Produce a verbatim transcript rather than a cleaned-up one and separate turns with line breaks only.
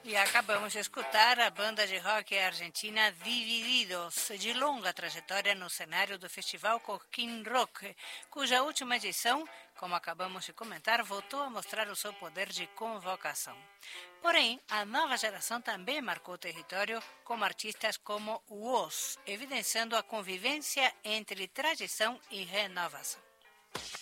E acabamos de escutar a banda de rock argentina Divididos, de longa trajetória no cenário do Festival Cosquín Rock, cuja última edição, como acabamos de comentar, voltou a mostrar o seu poder de convocação. Porém, a nova geração também marcou o território com artistas como o Oz, evidenciando a convivência entre tradição e renovação.